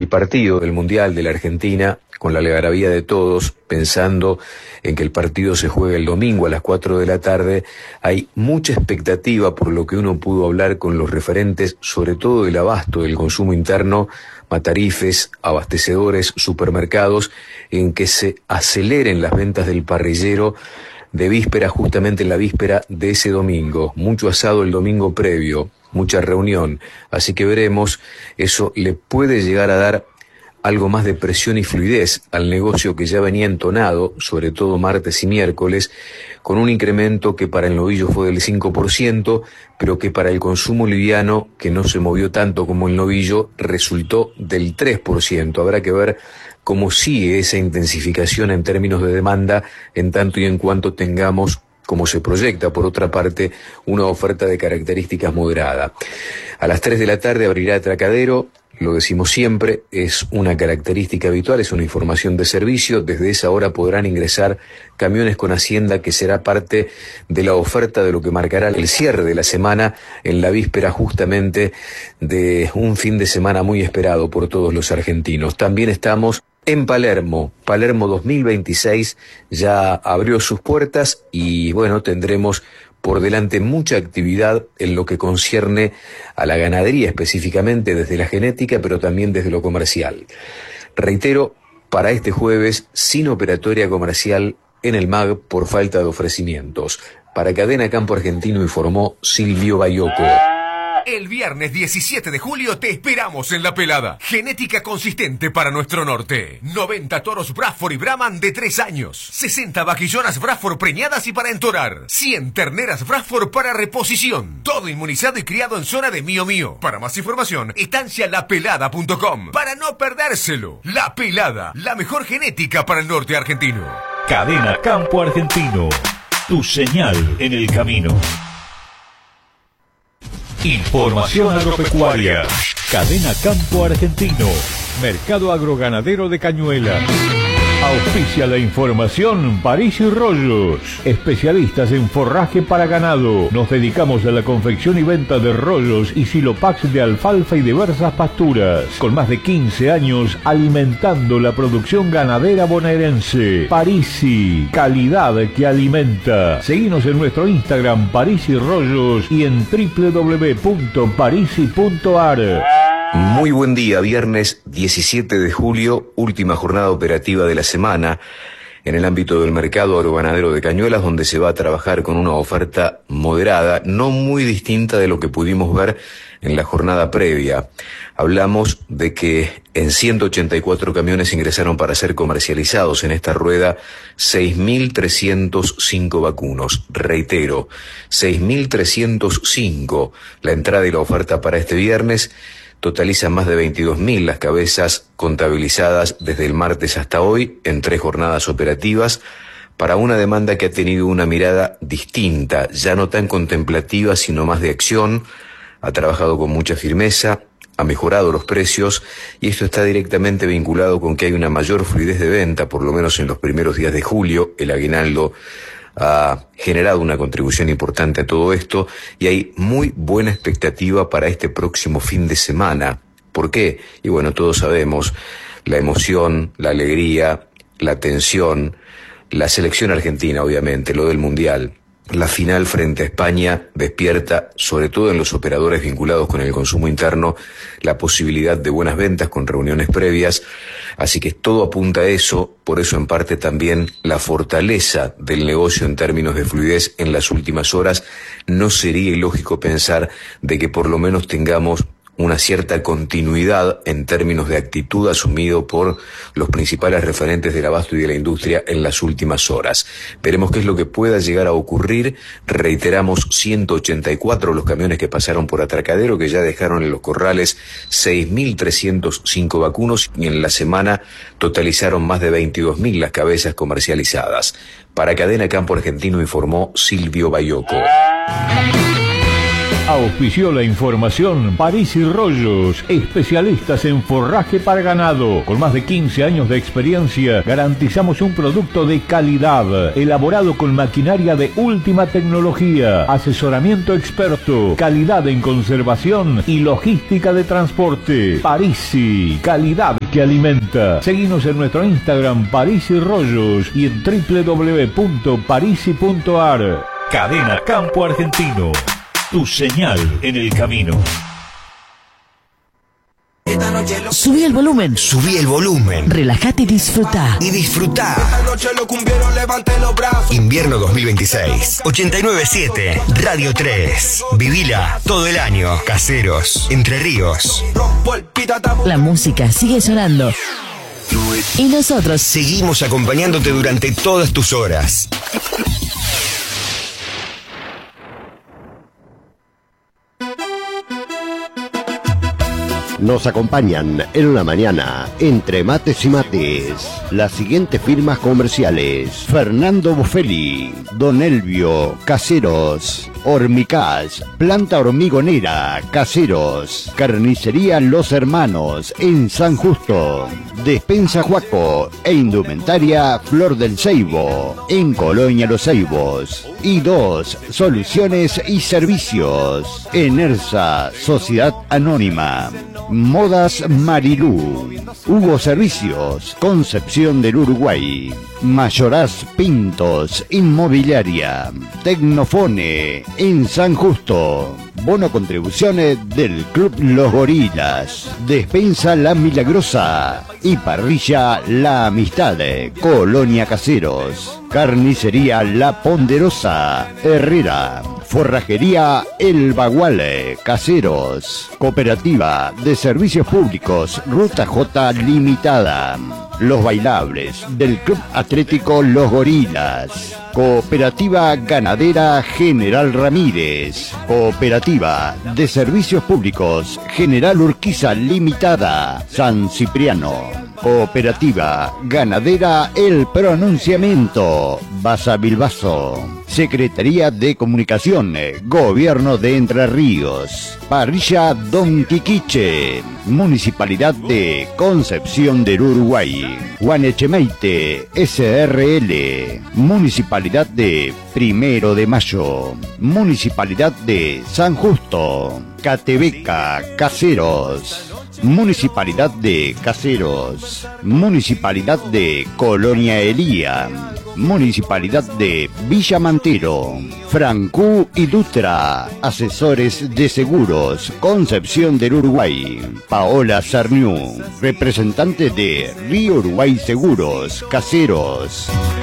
partido del Mundial de la Argentina, con la algarabía de todos, pensando en que el partido se juega el domingo a las 4 de la tarde, hay mucha expectativa por lo que uno pudo hablar con los referentes, sobre todo del abasto, del consumo interno, matarifes, abastecedores, supermercados, en que se aceleren las ventas del parrillero de víspera, justamente en la víspera de ese domingo. Mucho asado el domingo previo, mucha reunión, así que veremos, eso le puede llegar a dar algo más de presión y fluidez al negocio que ya venía entonado, sobre todo martes y miércoles, con un incremento que para el novillo fue del 5%, pero que para el consumo liviano, que no se movió tanto como el novillo, resultó del 3%. Habrá que ver cómo sigue esa intensificación en términos de demanda, en tanto y en cuanto tengamos, como se proyecta, por otra parte, una oferta de características moderada. A las 3 de la tarde abrirá Atracadero. Lo decimos siempre, es una característica habitual, es una información de servicio. Desde esa hora podrán ingresar camiones con hacienda, que será parte de la oferta de lo que marcará el cierre de la semana, en la víspera justamente de un fin de semana muy esperado por todos los argentinos. También estamos en Palermo. Palermo 2026 ya abrió sus puertas y bueno, tendremos por delante mucha actividad en lo que concierne a la ganadería, específicamente desde la genética, pero también desde lo comercial. Reitero, para este jueves, sin operatoria comercial en el MAG por falta de ofrecimientos. Para Cadena Campo Argentino informó Silvio Bayoco. El viernes 17 de julio te esperamos en La Pelada. Genética consistente para nuestro norte. 90 toros Bradford y Brahman de 3 años. 60 vaquillonas Bradford preñadas y para entorar. 100 terneras Bradford para reposición. Todo inmunizado y criado en zona de Mío Mío. Para más información, estancialapelada.com. Para no perdérselo. La Pelada, la mejor genética para el norte argentino. Cadena Campo Argentino. Tu señal en el camino. Información agropecuaria. Cadena Campo Argentino. Mercado agroganadero de Cañuelas. Auspicia la información París y Rollos. Especialistas en forraje para ganado. Nos dedicamos a la confección y venta de rollos y silopax de alfalfa y diversas pasturas. Con más de 15 años alimentando la producción ganadera bonaerense. Parisi, calidad que alimenta. Seguinos en nuestro Instagram París y Rollos y en www.parisi.ar. Muy buen día, viernes 17 de julio, última jornada operativa de la semana en el ámbito del mercado agroganadero de Cañuelas, donde se va a trabajar con una oferta moderada, no muy distinta de lo que pudimos ver en la jornada previa. Hablamos de que en 184 camiones ingresaron para ser comercializados en esta rueda 6.305 vacunos. Reitero, 6.305 la entrada y la oferta para este viernes. Totalizan más de 22.000 las cabezas contabilizadas desde el martes hasta hoy en 3 jornadas operativas, para una demanda que ha tenido una mirada distinta, ya no tan contemplativa sino más de acción. Ha trabajado con mucha firmeza, ha mejorado los precios y esto está directamente vinculado con que hay una mayor fluidez de venta, por lo menos en los primeros días de julio. El aguinaldo ha generado una contribución importante a todo esto y hay muy buena expectativa para este próximo fin de semana. ¿Por qué? Y bueno, todos sabemos, la emoción, la alegría, la tensión, la selección argentina, obviamente, lo del Mundial. La final frente a España despierta, sobre todo en los operadores vinculados con el consumo interno, la posibilidad de buenas ventas con reuniones previas. Así que todo apunta a eso, por eso en parte también la fortaleza del negocio en términos de fluidez en las últimas horas. No sería ilógico pensar de que por lo menos tengamos una cierta continuidad en términos de actitud asumido por los principales referentes del abasto y de la industria en las últimas horas. Veremos qué es lo que pueda llegar a ocurrir. Reiteramos, 184 los camiones que pasaron por Atracadero, que ya dejaron en los corrales 6.305 vacunos y en la semana totalizaron más de 22.000 las cabezas comercializadas. Para Cadena Campo Argentino informó Silvio Bayoco. Auspició la información París y Rollos, especialistas en forraje para ganado. Con más de 15 años de experiencia, garantizamos un producto de calidad, elaborado con maquinaria de última tecnología, asesoramiento experto, calidad en conservación y logística de transporte. Parisi, calidad que alimenta. Seguinos en nuestro Instagram Parisi Rollos y en www.parisi.ar. Cadena Campo Argentino. Tu señal en el camino. Subí el volumen. Subí el volumen. Relájate y disfruta. Y disfruta. Esta noche lo cumbieron, levante los brazos. Invierno 2026. 89.7. Radio 3. Vivila todo el año. Caseros. Entre Ríos. La música sigue sonando. Y nosotros seguimos acompañándote durante todas tus horas. Nos acompañan en la mañana, entre mates y mates, las siguientes firmas comerciales: Fernando Bofelli, Don Elvio, Caseros, Hormicás, Planta Hormigonera, Caseros, Carnicería Los Hermanos, en San Justo, Despensa Juaco e Indumentaria Flor del Ceibo, en Colonia Los Ceibos, y 2 Soluciones y Servicios, Enersa, Sociedad Anónima, Modas Marilú, Hugo Servicios, Concepción del Uruguay, Mayoraz Pintos, Inmobiliaria, Tecnofone, en San Justo, bono contribuciones del Club Los Gorilas, Despensa La Milagrosa y Parrilla La Amistad, Colonia Caseros, Carnicería La Ponderosa, Herrera, Forrajería El Bagual, Caseros, Cooperativa de Servicios Públicos Ruta J Limitada, Los Bailables del Club Atlético Los Gorilas, Cooperativa Ganadera General Ramírez, Cooperativa de Servicios Públicos General Urquiza Limitada, San Cipriano, Cooperativa Ganadera El Pronunciamiento, Baza Bilbaso, Secretaría de Comunicación, Gobierno de Entre Ríos, Parrilla Don Quiquiche, Municipalidad de Concepción del Uruguay, Guanechemeite SRL, Municipalidad de 1 de Mayo, Municipalidad de San Justo, Catebeca, Caseros, Municipalidad de Caseros, Municipalidad de Colonia Elía, Municipalidad de Villa Mantero, Francú y Dutra, Asesores de Seguros, Concepción del Uruguay, Paola Sarniú, representante de Río Uruguay Seguros, Caseros.